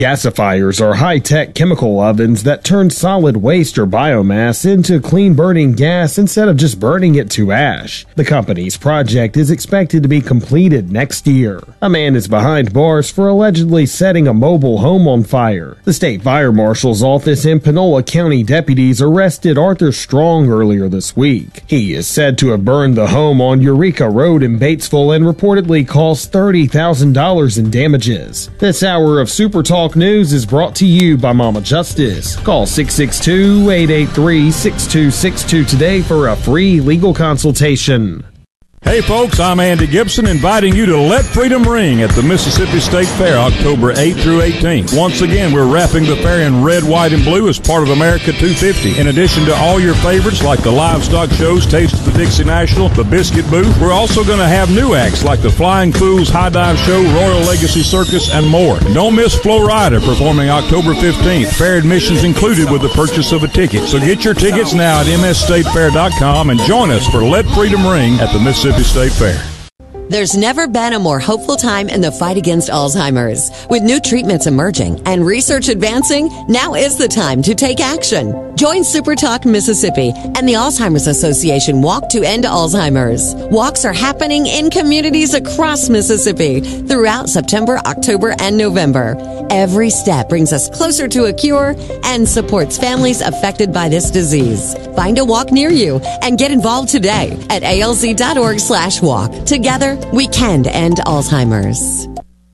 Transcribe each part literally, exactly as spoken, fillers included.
Gasifiers are high-tech chemical ovens that turn solid waste or biomass into clean-burning gas instead of just burning it to ash. The company's project is expected to be completed next year. A man is behind bars for allegedly setting a mobile home on fire. The state fire marshal's office and Panola County deputies arrested Arthur Strong earlier this week. He is said to have burned the home on Eureka Road in Batesville and reportedly caused thirty thousand dollars in damages. This hour of Super Talk News is brought to you by Mama Justice. Call six six two, eight eight three, six two six two today for a free legal consultation. Hey folks, I'm Andy Gibson inviting you to Let Freedom Ring at the Mississippi State Fair October eighth through eighteenth. Once again, we're wrapping the fair in red, white, and blue as part of America two fifty. In addition to all your favorites like the livestock shows, Taste of the Dixie National, the Biscuit Booth, we're also going to have new acts like the Flying Fools High Dive Show, Royal Legacy Circus, and more. And don't miss Flo Rida performing October fifteenth. Fair admissions included with the purchase of a ticket. So get your tickets now at m s state fair dot com and join us for Let Freedom Ring at the Mississippi State Fair. There's never been a more hopeful time in the fight against Alzheimer's. With new treatments emerging and research advancing, now is the time to take action. Join Super Talk Mississippi and the Alzheimer's Association Walk to End Alzheimer's. Walks are happening in communities across Mississippi throughout September, October, and November. Every step brings us closer to a cure and supports families affected by this disease. Find a walk near you and get involved today at A L Z dot org slash walk. Together, we can end Alzheimer's.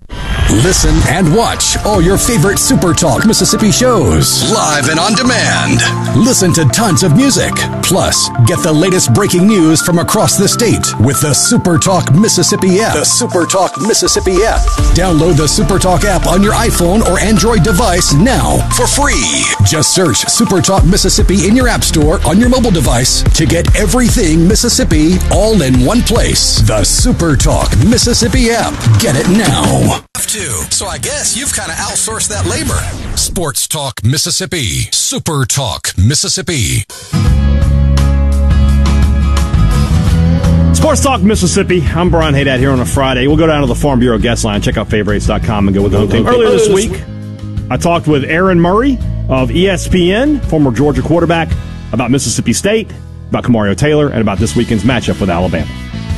Listen and watch all your favorite Super Talk Mississippi shows live and on demand. Listen to tons of music. Plus, get the latest breaking news from across the state with the Super Talk Mississippi app. The Super Talk Mississippi app. Download the Super Talk app on your iPhone or Android device now for free. Just search Super Talk Mississippi in your app store on your mobile device to get everything Mississippi all in one place. The Super Talk Mississippi app. Get it now. So I guess you've kind of outsourced that labor. Sports Talk Mississippi. Super Talk Mississippi. Sports Talk Mississippi. I'm Brian Haydad here on a Friday. We'll go down to the Farm Bureau guest line. Check out favorites dot com and go with the whole team. Earlier this week, I talked with Aaron Murray of E S P N, former Georgia quarterback, about Mississippi State, about Kamario Taylor, and about this weekend's matchup with Alabama.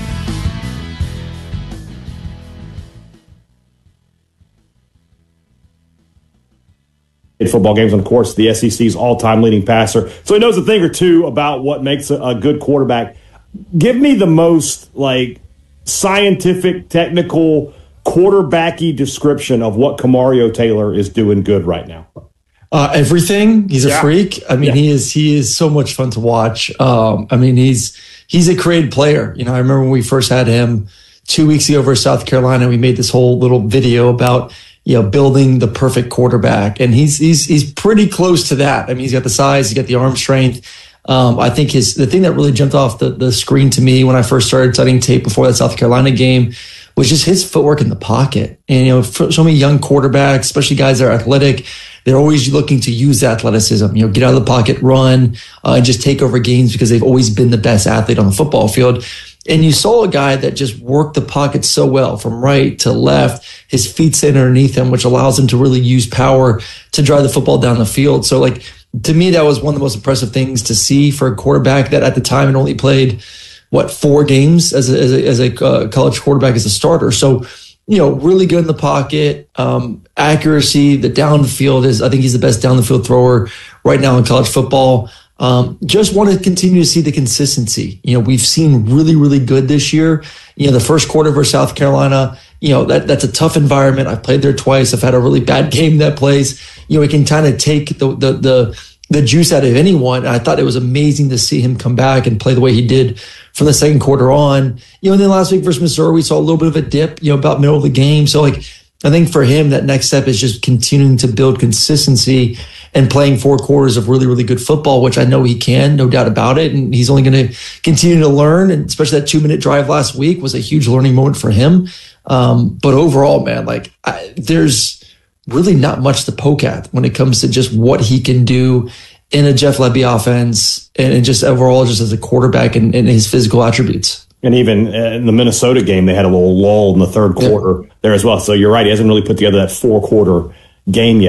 Football games, and of course, the S E C's all-time leading passer. So he knows a thing or two about what makes a, a good quarterback. Give me the most, like, scientific, technical, quarterbacky description of what Kamario Taylor is doing good right now. Uh, everything. He's a yeah. freak. I mean, yeah. he is he is so much fun to watch. Um, I mean, he's he's a creative player. You know, I remember when we first had him two weeks ago versus South Carolina, we made this whole little video about, you know, building the perfect quarterback. And he's, he's, he's pretty close to that. I mean, he's got the size, he's got the arm strength. Um, I think his, the thing that really jumped off the, the screen to me when I first started studying tape before that South Carolina game was just his footwork in the pocket. And, you know, for so many young quarterbacks, especially guys that are athletic, they're always looking to use athleticism, you know, get out of the pocket, run, uh, and just take over games because they've always been the best athlete on the football field. And you saw a guy that just worked the pocket so well from right to left, his feet sit underneath him, which allows him to really use power to drive the football down the field. So, like, to me, that was one of the most impressive things to see for a quarterback that at the time had only played, what, four games as a, as a, as a uh, college quarterback as a starter. So, you know, really good in the pocket, um, accuracy, the downfield is, I think he's the best down the field thrower right now in college football. Um, just want to continue to see the consistency. You know, we've seen really, really good this year. You know, the first quarter versus South Carolina, you know, that that's a tough environment. I've played there twice. I've had a really bad game that place. You know, it can kind of take the, the, the, the juice out of anyone. I thought it was amazing to see him come back and play the way he did from the second quarter on. You know, and then last week versus Missouri, we saw a little bit of a dip, you know, about middle of the game. So, like, I think for him, that next step is just continuing to build consistency and playing four quarters of really, really good football, which I know he can, no doubt about it. And he's only going to continue to learn. And especially that two minute drive last week was a huge learning moment for him. Um, but overall, man, like I, there's really not much to poke at when it comes to just what he can do in a Jeff Lebby offense and just overall just as a quarterback and, and his physical attributes. And even in the Minnesota game, they had a little lull in the third quarter yeah. there as well. So you're right. He hasn't really put together that four quarter game yet.